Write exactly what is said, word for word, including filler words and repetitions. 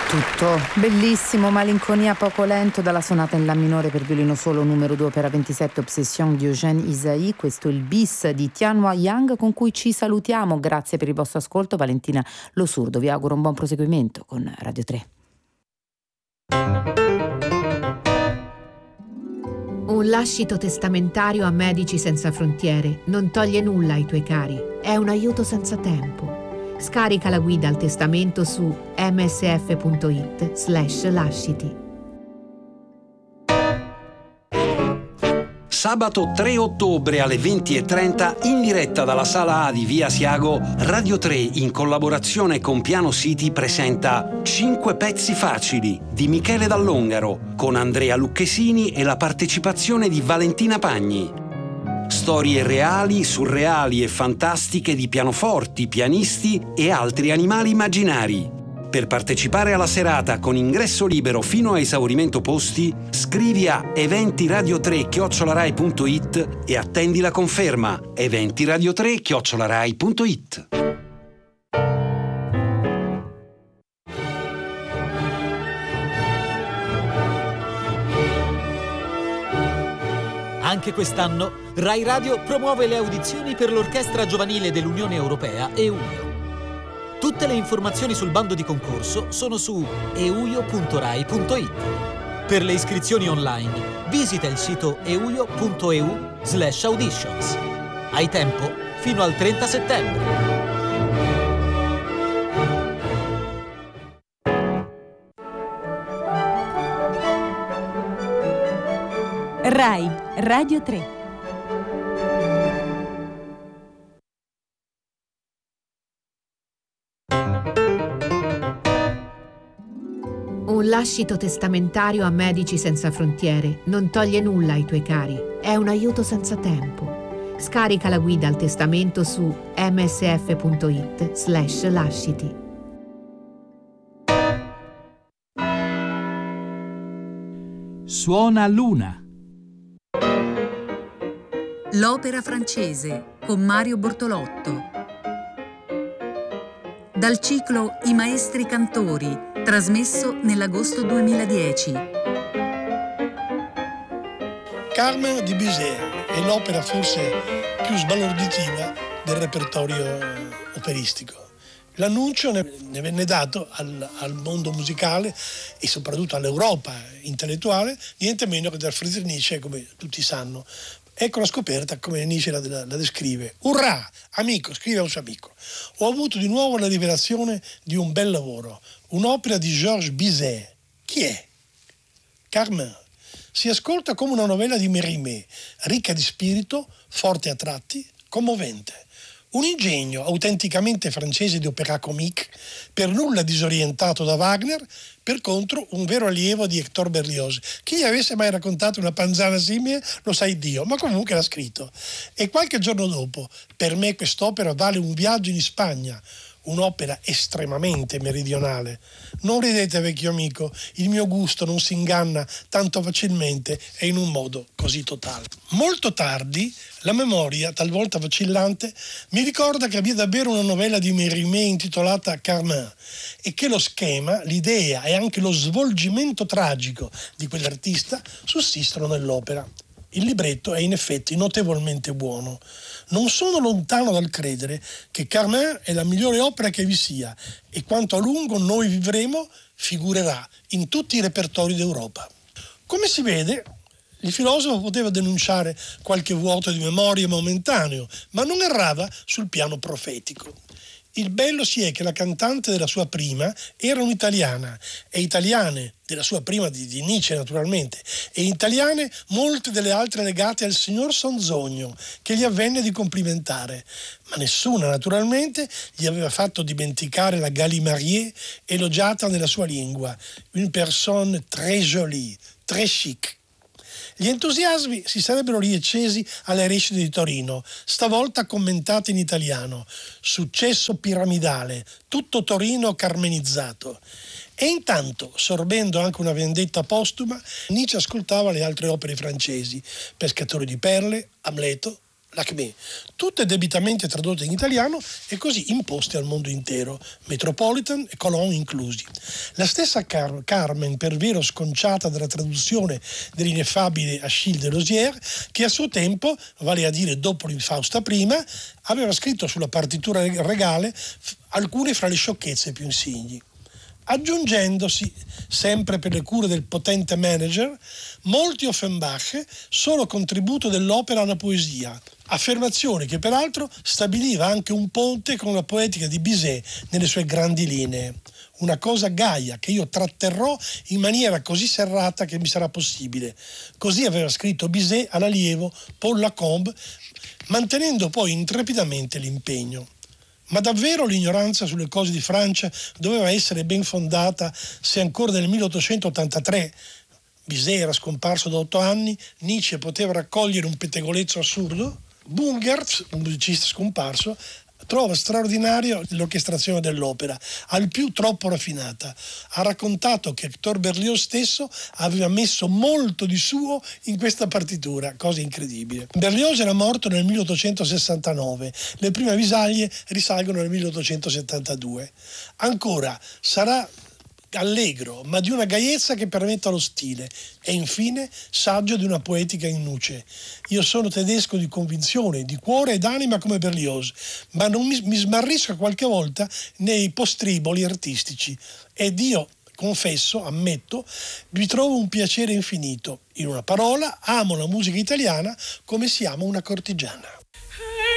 Tutto bellissimo, malinconia poco lento dalla sonata in La minore per violino solo numero due opera ventisette Obsession di Eugène Ysaÿe. Questo è il bis di Tianhua Yang con cui ci salutiamo. Grazie per il vostro ascolto. Valentina Lo Surdo vi auguro un buon proseguimento con Radio tre. Un lascito testamentario a Medici Senza Frontiere non toglie nulla ai tuoi cari, è un aiuto senza tempo. Scarica la guida al testamento su msf.it slash lasciti. Sabato tre ottobre alle venti e trenta in diretta dalla Sala A di Via Asiago, Radio tre in collaborazione con Piano City presenta Cinque pezzi facili di Michele Dall'Ongaro con Andrea Lucchesini e la partecipazione di Valentina Pagni. Storie reali, surreali e fantastiche di pianoforti, pianisti e altri animali immaginari. Per partecipare alla serata con ingresso libero fino a esaurimento posti, scrivi a eventiradio tre chiocciola rai punto it e attendi la conferma. eventiradio tre chiocciola rai punto it. Anche quest'anno Rai Radio promuove le audizioni per l'Orchestra Giovanile dell'Unione Europea EUIO. Tutte le informazioni sul bando di concorso sono su euio punto rai punto it. Per le iscrizioni online visita il sito euio punto e u slash auditions. Hai tempo fino al trenta settembre. Rai Radio tre. Un lascito testamentario a Medici Senza Frontiere non toglie nulla ai tuoi cari, è un aiuto senza tempo. Scarica la guida al testamento su msf.it slash lasciti. Suona Luna. L'opera francese con Mario Bortolotto. Dal ciclo I maestri cantori, trasmesso nell'agosto duemiladieci. Carmen di Bizet è l'opera forse più sbalorditiva del repertorio operistico. L'annuncio ne, ne venne dato al, al mondo musicale e soprattutto all'Europa intellettuale, niente meno che da Friedrich Nietzsche, come tutti sanno. Ecco la scoperta come Nietzsche la, la, la descrive. Urrà, amico, scrive a un suo amico. Ho avuto di nuovo la rivelazione di un bel lavoro, un'opera di Georges Bizet. Chi è? Carmen. Si ascolta come una novella di Mérimée, ricca di spirito, forte a tratti, commovente. Un ingegno autenticamente francese di opéra comique, per nulla disorientato da Wagner, per contro un vero allievo di Hector Berlioz. Chi gli avesse mai raccontato una panzana simile lo sa Dio, ma comunque l'ha scritto. E qualche giorno dopo, per me quest'opera vale un viaggio in Spagna, un'opera estremamente meridionale. Non ridete, vecchio amico, il mio gusto non si inganna tanto facilmente e in un modo così totale. Molto tardi, la memoria, talvolta vacillante, mi ricorda che abbia davvero una novella di Mérimée intitolata Carmen e che lo schema, l'idea e anche lo svolgimento tragico di quell'artista sussistono nell'opera. Il libretto è in effetti notevolmente buono. Non sono lontano dal credere che Carmen è la migliore opera che vi sia e quanto a lungo noi vivremo figurerà in tutti i repertori d'Europa. Come si vede, il filosofo poteva denunciare qualche vuoto di memoria momentaneo, ma non errava sul piano profetico. Il bello si è che la cantante della sua prima era un'italiana, e italiane della sua prima di, di Nietzsche naturalmente, e italiane molte delle altre legate al signor Sonzogno, che gli avvenne di complimentare, ma nessuna naturalmente gli aveva fatto dimenticare la Galimarié elogiata nella sua lingua, une personne très jolie, très chic. Gli entusiasmi si sarebbero riaccesi alle recite di Torino, stavolta commentate in italiano. Successo piramidale, tutto Torino carmenizzato. E intanto, sorbendo anche una vendetta postuma, Nietzsche ascoltava le altre opere francesi, Pescatore di perle, Amleto, L'Acme, tutte debitamente tradotte in italiano e così imposte al mondo intero, Metropolitan e Colon inclusi. La stessa Car- Carmen, per vero sconciata dalla traduzione dell'ineffabile Achille Delosière, che a suo tempo, vale a dire dopo l'Infausta prima, aveva scritto sulla partitura regale alcune fra le sciocchezze più insigni, aggiungendosi, sempre per le cure del potente manager, molti Offenbach, solo contributo dell'opera alla poesia, affermazione che peraltro stabiliva anche un ponte con la poetica di Bizet nelle sue grandi linee. Una cosa gaia che io tratterrò in maniera così serrata che mi sarà possibile. Così aveva scritto Bizet all'allievo Paul Lacombe, mantenendo poi intrepidamente l'impegno. Ma davvero l'ignoranza sulle cose di Francia doveva essere ben fondata se ancora nel milleottocentottantatré, Bizet era scomparso da otto anni, Nietzsche poteva raccogliere un pettegolezzo assurdo? Bungert, un musicista scomparso, trova straordinaria l'orchestrazione dell'opera, al più troppo raffinata. Ha raccontato che Hector Berlioz stesso aveva messo molto di suo in questa partitura, cosa incredibile. Berlioz era morto nel milleottocentosessantanove, le prime avvisaglie risalgono al milleottocentosettantadue. Ancora, sarà allegro, ma di una gaiezza che permetta lo stile, e infine saggio di una poetica in nuce. Io sono tedesco di convinzione, di cuore ed anima come Berlioz, ma non mi, mi smarrisco qualche volta nei postriboli artistici, ed io confesso, ammetto, vi trovo un piacere infinito. In una parola, amo la musica italiana come si ama una cortigiana.